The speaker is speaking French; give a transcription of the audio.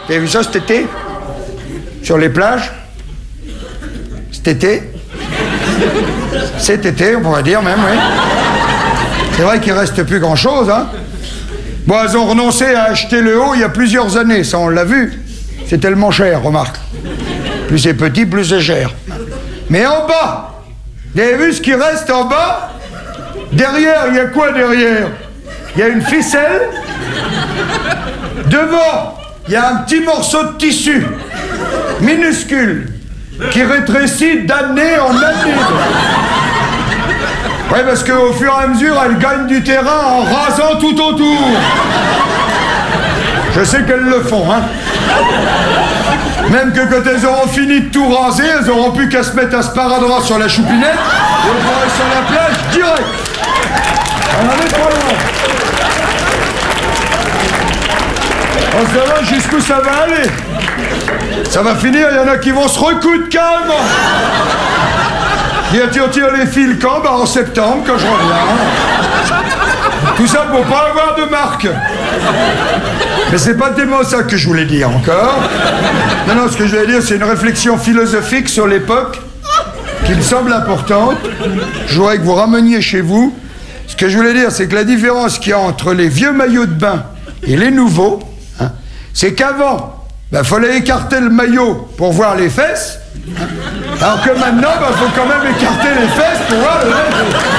Vous avez vu ça cet été? Sur les plages? Cet été? Cet été, on pourrait dire même, oui. C'est vrai qu'il reste plus grand-chose, hein. Bon, elles ont renoncé à acheter le haut il y a plusieurs années, ça on l'a vu. C'est tellement cher, remarque. Plus c'est petit, plus c'est cher. Mais en bas, vous avez vu ce qui reste en bas? Derrière, il y a quoi derrière? Il y a une ficelle. Devant, il y a un petit morceau de tissu, minuscule, qui rétrécit d'année en année. Oui, parce qu'au fur et à mesure, elle gagne du terrain en rasant tout autour. Je sais qu'elles le font, hein. Même que quand elles auront fini de tout raser, elles auront plus qu'à se mettre un sparadrap sur la choupinette et on pourrait sur la plage direct. On en est pas loin. On se demande jusqu'où ça va aller. Ça va finir, il y en a qui vont se recoudre calme. Dire, tu tires les fils quand? Bah en septembre, quand je reviens. Tout ça pour pas avoir de marque. Mais c'est pas tellement ça que je voulais dire encore. Non, non, ce que je voulais dire, c'est une réflexion philosophique sur l'époque qui me semble importante. Je voudrais que vous rameniez chez vous. Ce que je voulais dire, c'est que la différence qu'il y a entre les vieux maillots de bain et les nouveaux, hein, c'est qu'avant, fallait écarter le maillot pour voir les fesses. Alors que maintenant, faut quand même écarter les fesses pour voir le...